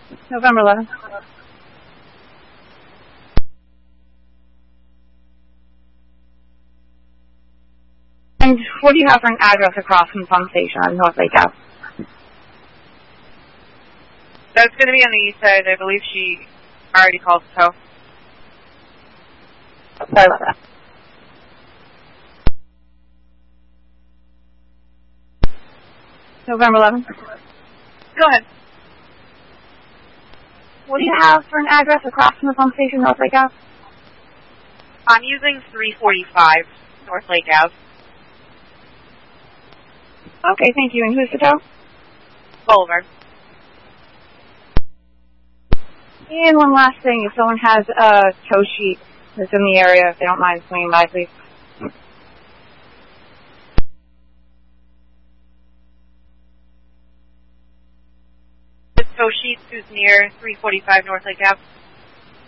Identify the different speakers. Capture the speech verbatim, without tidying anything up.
Speaker 1: November eleventh. And what do you have for an address across from Pump Station on North Lake Ave?
Speaker 2: That's going to be on the east side. I believe she already called the tow.
Speaker 1: Sorry about that. November eleventh.
Speaker 2: Go ahead.
Speaker 1: What do you have for an address across from the Pump Station, North Lake Ave?
Speaker 2: I'm using three forty-five North Lake Ave.
Speaker 1: Okay, thank you. And who's the tow?
Speaker 2: Boulevard.
Speaker 1: And one last thing, if someone has a tow sheet that's in the area, if they don't mind swinging by, please.
Speaker 2: The tow sheet who's near three forty-five North Lake Ave.